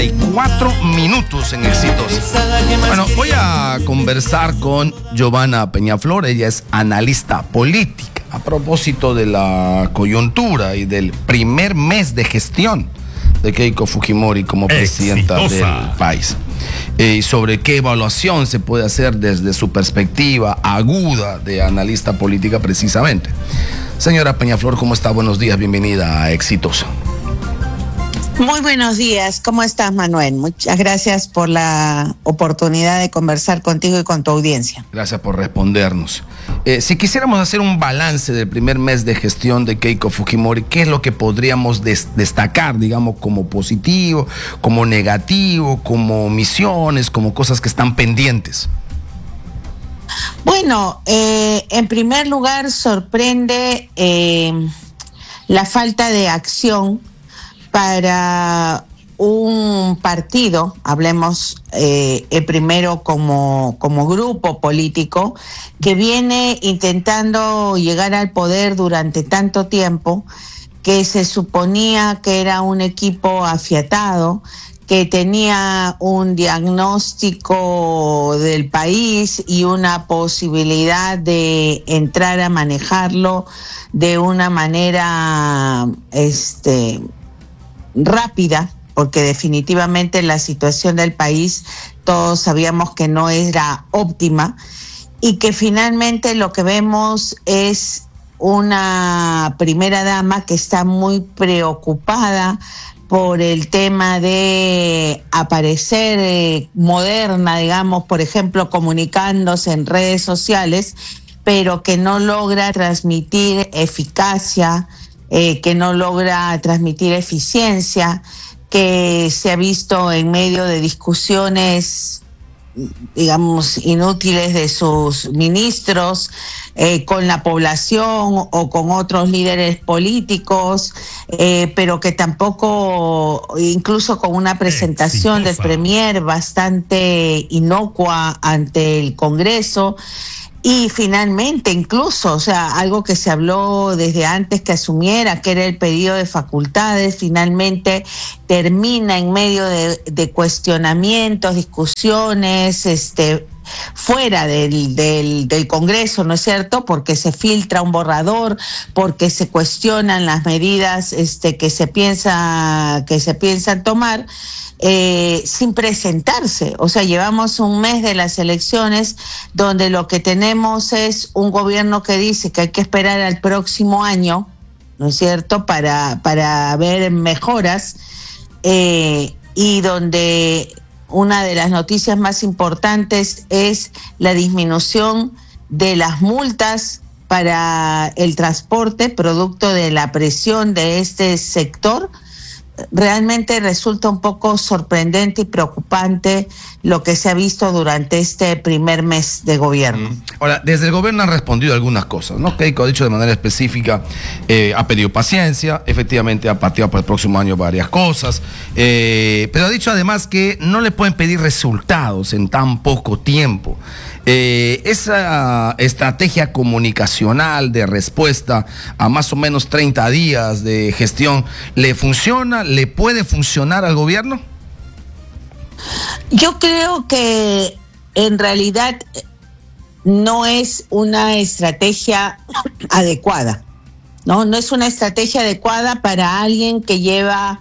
8:34 en Éxitos. Bueno, voy a conversar con Giovanna Peñaflor. Ella es analista política a propósito de la coyuntura y del primer mes de gestión de Keiko Fujimori como presidenta del país. Y sobre qué evaluación se puede hacer desde su perspectiva aguda de analista política precisamente. Señora Peñaflor, ¿cómo está? Buenos días, bienvenida a Éxitos. Muy buenos días, ¿cómo estás, Manuel? Muchas gracias por la oportunidad de conversar contigo y con tu audiencia. Gracias por respondernos. Si quisiéramos hacer un balance del primer mes de gestión de Keiko Fujimori, ¿qué es lo que podríamos destacar, digamos, como positivo, como negativo, como omisiones, como cosas que están pendientes? Bueno, en primer lugar sorprende la falta de acción para un partido, hablemos primero como grupo político, que viene intentando llegar al poder durante tanto tiempo, que se suponía que era un equipo afiatado, que tenía un diagnóstico del país y una posibilidad de entrar a manejarlo de una manera rápida, porque definitivamente la situación del país todos sabíamos que no era óptima, y que finalmente lo que vemos es una primera dama que está muy preocupada por el tema de aparecer moderna, digamos, por ejemplo, comunicándose en redes sociales, pero que no logra transmitir eficacia, que no logra transmitir eficiencia, que se ha visto en medio de discusiones, digamos, inútiles de sus ministros, con la población o con otros líderes políticos, pero que tampoco, incluso con una presentación del Premier bastante inocua ante el Congreso. Y finalmente, incluso, o sea, algo que se habló desde antes que asumiera, que era el pedido de facultades, finalmente termina en medio de cuestionamientos, discusiones, fuera del Congreso, ¿no es cierto? Porque se filtra un borrador, porque se cuestionan las medidas que se piensan tomar. Sin presentarse. O sea, llevamos un mes de las elecciones donde lo que tenemos es un gobierno que dice que hay que esperar al próximo año, ¿no es cierto?, para ver mejoras, y donde una de las noticias más importantes es la disminución de las multas para el transporte, producto de la presión de este sector. Realmente resulta un poco sorprendente y preocupante lo que se ha visto durante este primer mes de gobierno. Ahora, desde el gobierno han respondido algunas cosas, ¿no? Keiko ha dicho de manera específica, ha pedido paciencia, efectivamente ha pateado para el próximo año varias cosas, pero ha dicho además que no le pueden pedir resultados en tan poco tiempo. Esa estrategia comunicacional de respuesta a más o menos 30 días de gestión, ¿le funciona? ¿Le puede funcionar al gobierno? Yo creo que en realidad no es una estrategia adecuada, ¿no? No es una estrategia adecuada para alguien que lleva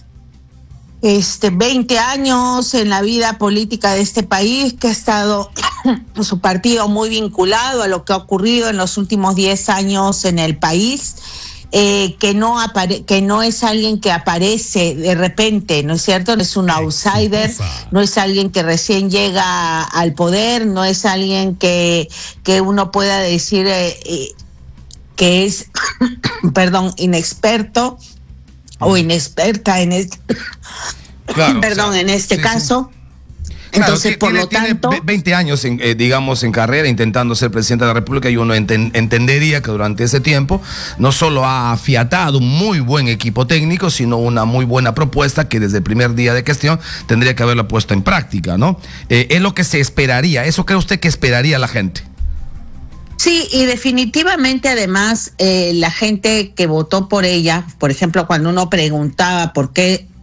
20 años en la vida política de este país, que ha estado su partido muy vinculado a lo que ha ocurrido en los últimos 10 años en el país, que no es alguien que aparece de repente, ¿no es cierto? No es un outsider, no es alguien que recién llega al poder, no es alguien que uno pueda decir que es, perdón, inexperto o inexperta en este, claro, en este caso. Entonces, claro, por lo tanto, 20 años, en carrera, intentando ser presidente de la República, y uno entendería que durante ese tiempo no solo ha afiatado un muy buen equipo técnico, sino una muy buena propuesta que desde el primer día de gestión tendría que haberla puesto en práctica, ¿no? Es lo que se esperaría. ¿Eso cree usted que esperaría la gente? Sí, y definitivamente además la gente que votó por ella, por ejemplo, cuando uno preguntaba por qué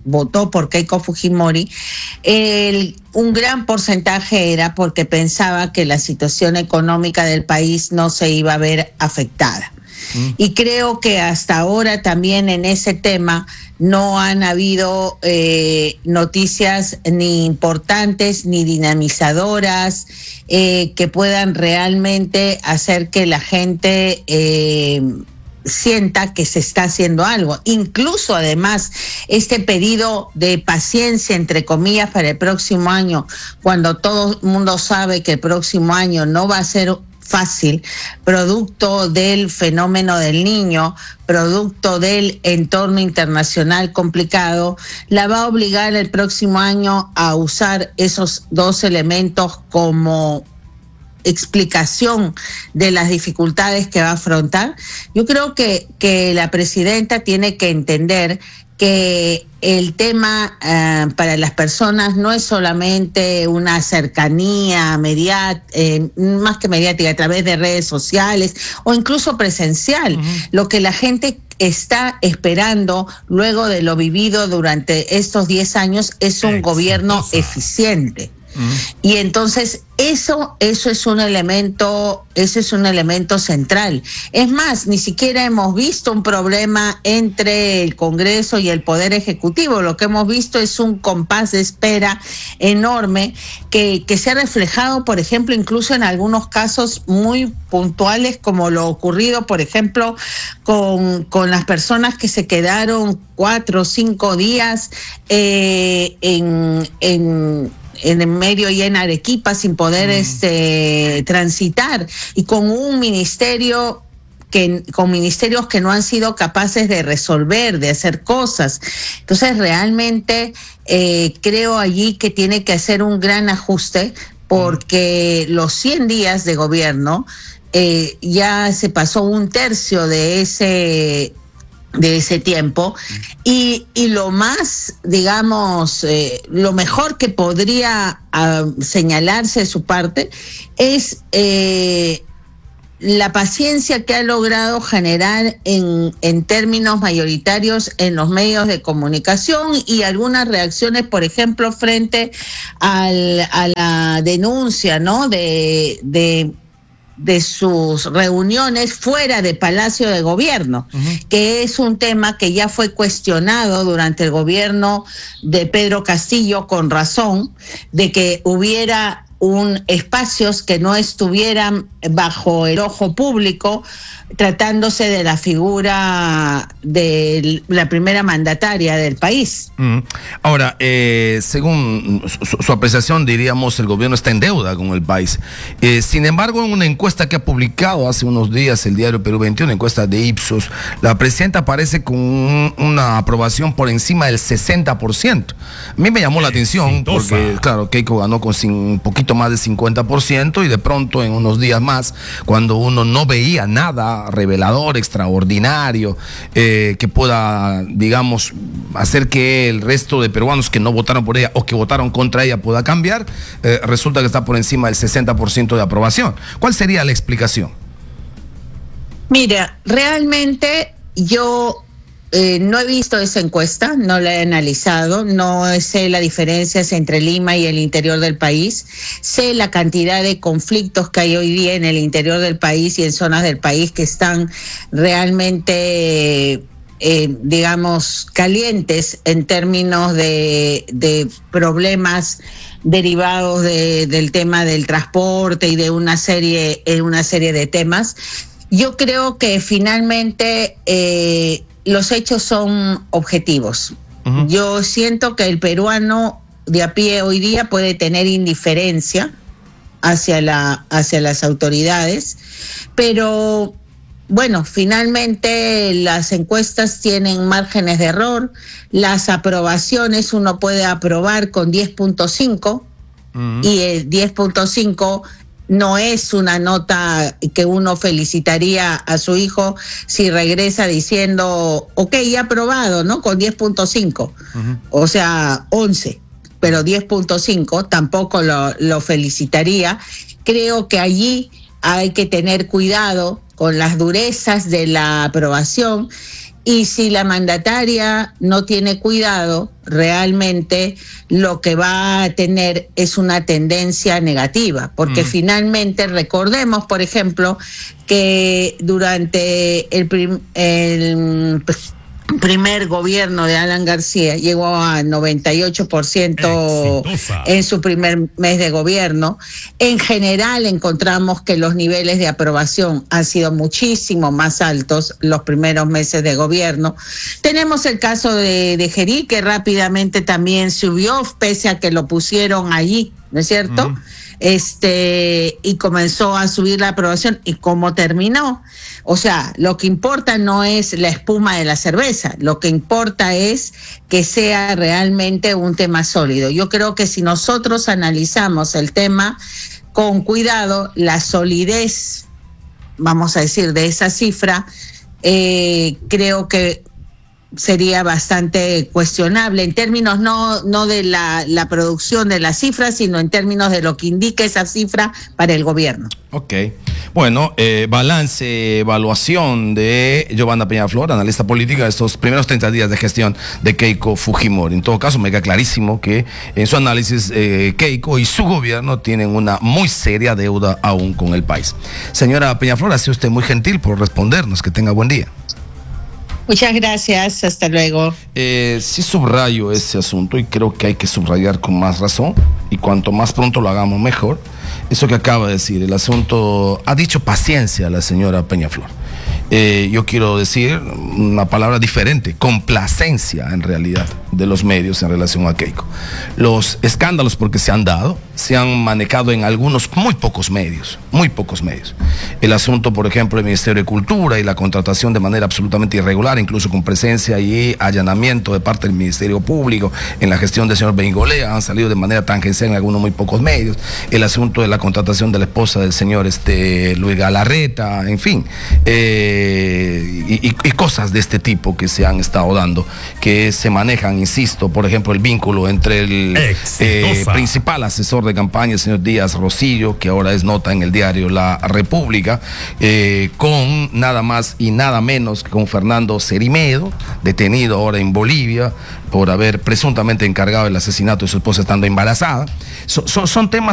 votó por Keiko Fujimori, un gran porcentaje era porque pensaba que la situación económica del país no se iba a ver afectada. Y creo que hasta ahora también en ese tema no han habido noticias ni importantes ni dinamizadoras que puedan realmente hacer que la gente sienta que se está haciendo algo. Incluso además este pedido de paciencia entre comillas para el próximo año, cuando todo el mundo sabe que el próximo año no va a ser fácil, producto del fenómeno del Niño, producto del entorno internacional complicado, la va a obligar el próximo año a usar esos dos elementos como explicación de las dificultades que va a afrontar. Yo creo que la presidenta tiene que entender que el tema para las personas no es solamente una cercanía más que mediática, a través de redes sociales o incluso presencial. Lo que la gente está esperando luego de lo vivido durante estos 10 años es un gobierno eficiente. Y entonces eso es un elemento central. Es más, ni siquiera hemos visto un problema entre el Congreso y el Poder Ejecutivo. Lo que hemos visto es un compás de espera enorme que se ha reflejado, por ejemplo, incluso en algunos casos muy puntuales, como lo ocurrido, por ejemplo, con las personas que se quedaron 4 o 5 días en el medio y en Arequipa sin poder transitar, y con un ministerio con ministerios que no han sido capaces de resolver, de hacer cosas. Entonces realmente creo allí que tiene que hacer un gran ajuste, porque los 100 días de gobierno ya se pasó 1/3 de ese tiempo, y lo más, digamos, lo mejor que podría señalarse de su parte es la paciencia que ha logrado generar en términos mayoritarios en los medios de comunicación, y algunas reacciones, por ejemplo, frente a la denuncia, ¿no?, de sus reuniones fuera de Palacio de Gobierno, que es un tema que ya fue cuestionado durante el gobierno de Pedro Castillo, con razón, de que hubiera espacios que no estuvieran bajo el ojo público, tratándose de la figura de la primera mandataria del país. Ahora, según su apreciación, diríamos, el gobierno está en deuda con el país. Sin embargo, en una encuesta que ha publicado hace unos días el diario Perú 21, encuesta de Ipsos, la presidenta aparece con una aprobación por encima del 60%. A mí me llamó la atención porque, claro, Keiko ganó con un poquito más del 50%, y de pronto en unos días más, cuando uno no veía nada revelador, extraordinario, que pueda, digamos, hacer que el resto de peruanos que no votaron por ella o que votaron contra ella pueda cambiar, resulta que está por encima del 60% de aprobación. ¿Cuál sería la explicación? Mira, realmente yo no he visto esa encuesta, no la he analizado, no sé las diferencias entre Lima y el interior del país, sé la cantidad de conflictos que hay hoy día en el interior del país y en zonas del país que están realmente digamos, calientes en términos de problemas derivados del tema del transporte y de una serie de temas. Yo creo que finalmente los hechos son objetivos. Yo siento que el peruano de a pie hoy día puede tener indiferencia hacia las autoridades, pero bueno, finalmente las encuestas tienen márgenes de error. Las aprobaciones uno puede aprobar con 10.5 y el 10.5 no es una nota que uno felicitaría a su hijo si regresa diciendo, ok, ya aprobado, ¿no? Con 10.5, o sea, 11, pero 10.5 tampoco lo felicitaría. Creo que allí hay que tener cuidado con las durezas de la aprobación, Y si la mandataria no tiene cuidado, realmente lo que va a tener es una tendencia negativa, porque finalmente recordemos, por ejemplo, que durante el primer gobierno de Alan García llegó a 98% en su primer mes de gobierno. En general encontramos que los niveles de aprobación han sido muchísimo más altos los primeros meses de gobierno. Tenemos el caso de Gerí, que rápidamente también subió, pese a que lo pusieron allí, ¿no es cierto? Y comenzó a subir la aprobación. ¿Y cómo terminó? O sea, lo que importa no es la espuma de la cerveza, lo que importa es que sea realmente un tema sólido. Yo creo que si nosotros analizamos el tema con cuidado, la solidez, vamos a decir, de esa cifra, creo que sería bastante cuestionable en términos no de la producción de las cifras, sino en términos de lo que indica esa cifra para el gobierno. Ok. Bueno, balance, evaluación de Giovanna Peñaflor, analista política, de estos primeros 30 días de gestión de Keiko Fujimori. En todo caso, me queda clarísimo que en su análisis Keiko y su gobierno tienen una muy seria deuda aún con el país. Señora Peñaflor, ha sido usted muy gentil por respondernos. Que tenga buen día. Muchas gracias, hasta luego. Sí subrayo ese asunto y creo que hay que subrayar con más razón, y cuanto más pronto lo hagamos mejor. Eso que acaba de decir, el asunto, ha dicho paciencia la señora Peñaflor. Yo quiero decir una palabra diferente, complacencia en realidad de los medios en relación a Keiko. Los escándalos, porque se han dado, se han manejado en algunos, muy pocos medios. El asunto, por ejemplo, del Ministerio de Cultura y la contratación de manera absolutamente irregular, incluso con presencia y allanamiento de parte del Ministerio Público en la gestión del señor Bengolea, han salido de manera tangencial en algunos muy pocos medios. El asunto de la contratación de la esposa del señor Luis Galarreta, en fin, y cosas de este tipo que se han estado dando, que se manejan, insisto, por ejemplo, el vínculo entre el principal asesor de campaña, el señor Díaz Rosillo, que ahora es nota en el diario La República, con nada más y nada menos que con Fernando Cerimedo, detenido ahora en Bolivia por haber presuntamente encargado el asesinato de su esposa estando embarazada. Son temas